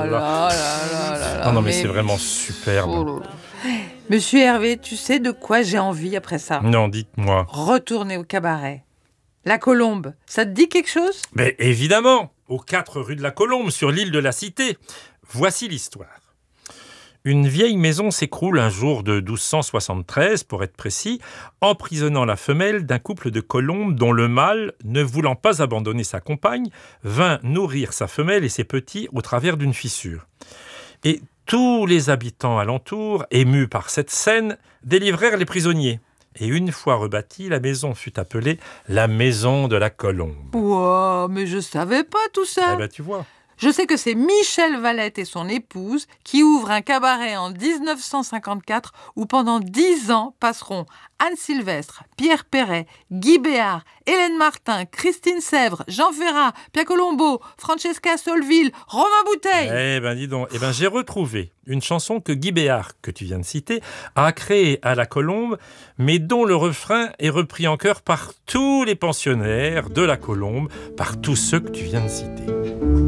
là là là là là, Non, mais c'est vraiment superbe. Oh là là. Monsieur Hervé, tu sais de quoi j'ai envie après ça? Non, dites-moi. Retourner au cabaret. La Colombe, ça te dit quelque chose? Mais évidemment, aux 4 rue de la Colombe, sur l'île de la Cité. Voici l'histoire. Une vieille maison s'écroule un jour de 1273, pour être précis, emprisonnant la femelle d'un couple de colombes dont le mâle, ne voulant pas abandonner sa compagne, vint nourrir sa femelle et ses petits au travers d'une fissure. Et tous les habitants alentour, émus par cette scène, délivrèrent les prisonniers. Et une fois rebâtie, la maison fut appelée la maison de la Colombe. Wow, mais je savais pas tout ça. Eh ben, tu vois. Je sais que c'est Michel Valette et son épouse qui ouvrent un cabaret en 1954 où pendant 10 ans passeront Anne Sylvestre, Pierre Perret, Guy Béard, Hélène Martin, Christine Sèvres, Jean Ferrat, Pia Colombo, Francesca Solville, Romain Bouteille. Eh ben dis donc, j'ai retrouvé une chanson que Guy Béard, que tu viens de citer, a créée à la Colombe, mais dont le refrain est repris en chœur par tous les pensionnaires de la Colombe, par tous ceux que tu viens de citer.